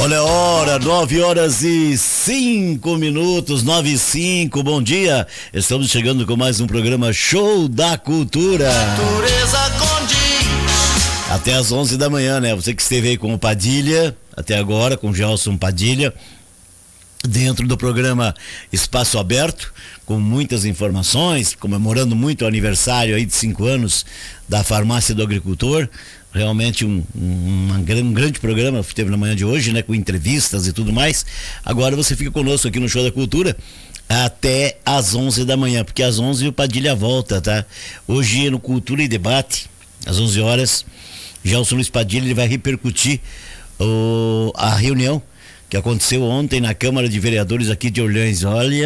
Olha a hora, 9h05, 9h05, bom dia. Estamos chegando com mais um programa Show da Cultura. Até às 11 da manhã, né? Você que esteve aí com o Padilha, até agora, com o Gelson Padilha, dentro do programa Espaço Aberto, com muitas informações, comemorando muito o aniversário aí de 5 anos da Farmácia do Agricultor. Realmente um grande programa que teve na manhã de hoje, né? Com entrevistas e tudo mais. Agora você fica conosco aqui no Show da Cultura até às 11 da manhã, porque às 11 o Padilha volta, tá? Hoje no Cultura e Debate, às 11 horas, Gelson Luiz Padilha, ele vai repercutir a reunião que aconteceu ontem na Câmara de Vereadores aqui de Orleans.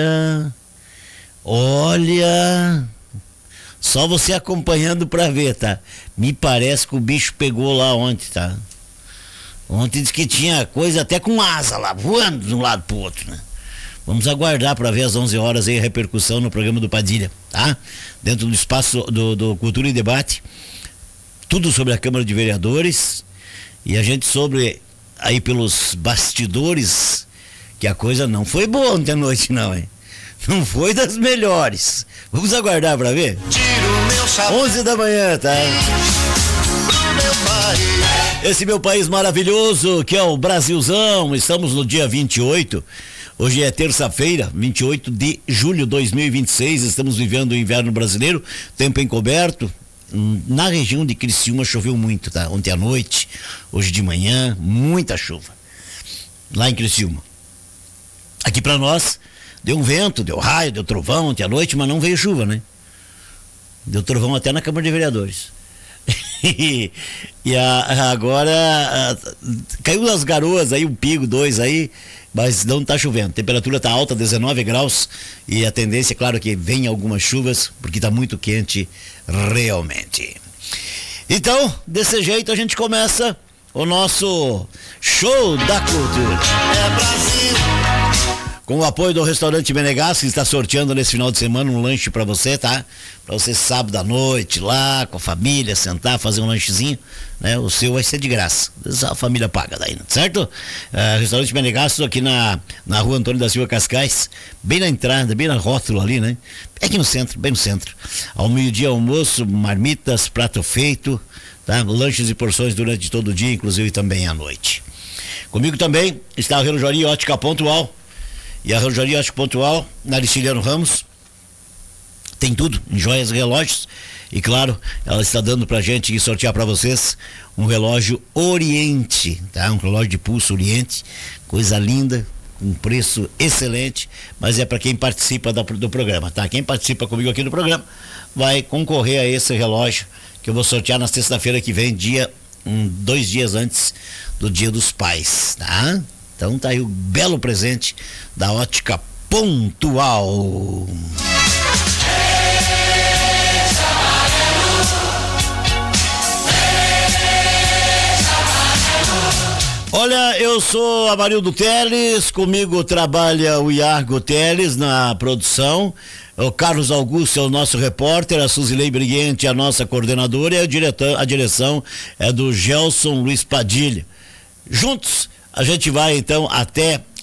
Olha, só você acompanhando pra ver, tá? Me parece que o bicho pegou lá ontem, tá? Ontem disse que tinha coisa até com asa lá, voando de um lado pro outro, né? Vamos aguardar para ver às 11 horas aí a repercussão no programa do Padilha, tá? Dentro do espaço do Cultura e Debate, tudo sobre a Câmara de Vereadores, e a gente sobre aí pelos bastidores, que a coisa não foi boa ontem à noite, não, hein? Não foi das melhores. Vamos aguardar pra ver? 11 da manhã, tá? Esse meu país maravilhoso, que é o Brasilzão. Estamos no dia 28. Hoje é terça-feira, 28 de julho de 2026. Estamos vivendo o inverno brasileiro. Tempo encoberto. Na região de Criciúma choveu muito, tá? Ontem à noite, hoje de manhã, muita chuva. Lá em Criciúma. Aqui pra nós, deu um vento, deu raio, deu trovão ontem à noite, mas não veio chuva, né? Deu trovão até na Câmara de Vereadores. Agora caiu as garoas aí, um pingo, 2 aí, mas não tá chovendo. A temperatura tá alta, 19 graus, e a tendência é claro que vem algumas chuvas, porque tá muito quente realmente. Então, desse jeito a gente começa o nosso Show da Cultura. É Brasil! Com o apoio do restaurante Menegas, que está sorteando nesse final de semana um lanche para você, tá? Para você sábado à noite lá, com a família, sentar, fazer um lanchezinho, né? O seu vai ser de graça. A família paga daí, certo? Restaurante Menegas, aqui na rua Antônio da Silva Cascais, bem na entrada, bem na rótula ali, né? É aqui no centro, bem no centro. Ao meio-dia, almoço, marmitas, prato feito, tá? Lanches e porções durante todo o dia, inclusive também à noite. Comigo também está a Relojaria Ótica Pontual. E a Relojaria Ótica Pontual, na Aristiliano Ramos, tem tudo, em joias e relógios. E claro, ela está dando pra gente sortear pra vocês um relógio Oriente, tá? Um relógio de pulso Oriente, coisa linda, um preço excelente, mas é para quem participa do programa, tá? Quem participa comigo aqui no programa vai concorrer a esse relógio que eu vou sortear na sexta-feira que vem, 2 dias antes do Dia dos Pais, tá? Então tá aí o belo presente da Ótica Pontual. Olha, eu sou Amarildo Teles, comigo trabalha o Iargo Teles na produção, o Carlos Augusto é o nosso repórter, a Suzilei Briguente é a nossa coordenadora, e a direção é do Gelson Luiz Padilha. Juntos a gente vai então até